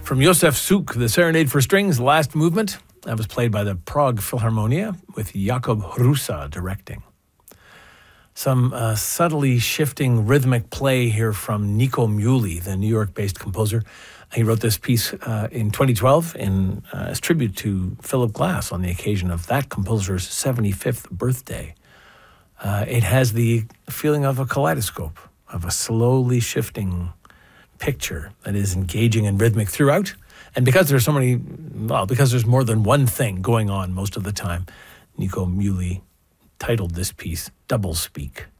From Josef Suk, the Serenade for Strings, last movement. That was played by the Prague Philharmonia with Jakub Hrusa directing. Some subtly shifting rhythmic play here from Nico Muhly, the New York-based composer. He wrote this piece in 2012 as tribute to Philip Glass on the occasion of that composer's 75th birthday. It has the feeling of a kaleidoscope, of a slowly shifting picture that is engaging and rhythmic throughout. And because there's because there's more than one thing going on most of the time, Nico Muhly titled this piece Double Speak.